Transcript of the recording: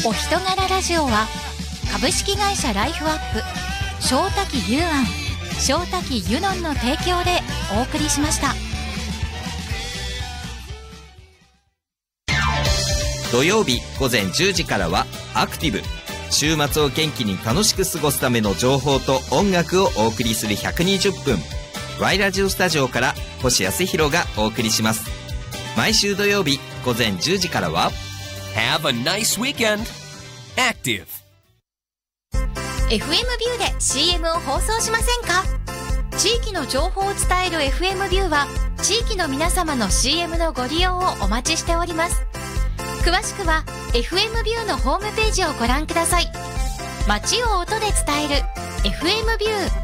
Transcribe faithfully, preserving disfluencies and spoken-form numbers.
お人柄ラジオは株式会社ライフアップ、正滝優庵、正滝ユノンの提供でお送りしました。 土曜日午前じゅうじからはアクティブ、週末を元気に楽しく過ごすための情報と音楽をお送りするひゃくにじゅっぷん、 Y ラジオスタジオから星康弘がお送りします。毎週土曜日午前じゅうじからは Have a nice weekend! Active! エフエム ビューで シーエム を放送しませんか？地域の情報を伝える エフエム ビューは地域の皆様の シーエム のご利用をお待ちしております。詳しくは エフエム ビューのホームページをご覧ください。街を音で伝える エフエム ビュー。